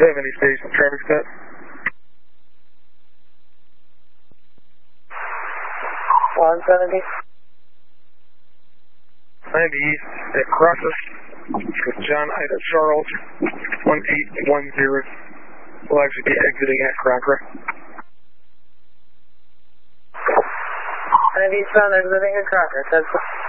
70 station traffic stop. 170. 90 east at Crosses with John Ida Charles 1810. We'll actually be exiting at Crocker. 90 eastbound exiting at Crocker. 10